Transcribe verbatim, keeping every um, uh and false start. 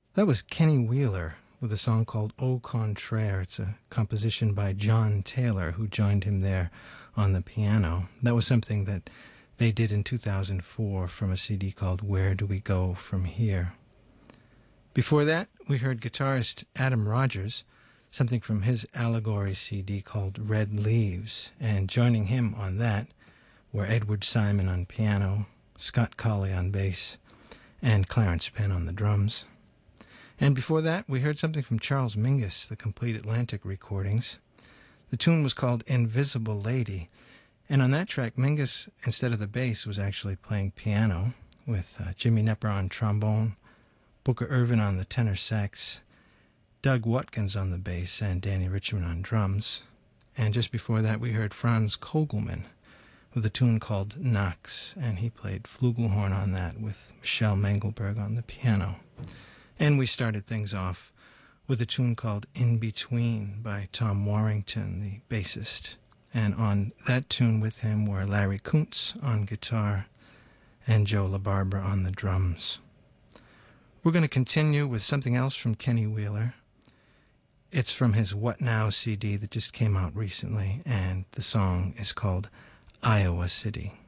That was Kenny Wheeler with a song called Au Contraire. It's a composition by John Taylor, who joined him there on the piano. That was something that they did in two thousand four from a C D called Where Do We Go From Here? Before that, we heard guitarist Adam Rogers, something from his Allegory C D called Red Leaves, and joining him on that were Edward Simon on piano, Scott Colley on bass, and Clarence Penn on the drums. And before that, we heard something from Charles Mingus, the Complete Atlantic recordings. The tune was called Invisible Lady, and on that track, Mingus, instead of the bass, was actually playing piano with uh, Jimmy Knepper on trombone, Booker Ervin on the tenor sax, Doug Watkins on the bass, and Danny Richmond on drums. And just before that, we heard Franz Kogelman with a tune called Knox, and he played flugelhorn on that with Michelle Mengelberg on the piano. And we started things off with a tune called In Between by Tom Warrington, the bassist. And on that tune with him were Larry Kuntz on guitar and Joe LaBarbera on the drums. We're going to continue with something else from Kenny Wheeler. It's from his What Now C D that just came out recently, and the song is called Iowa City.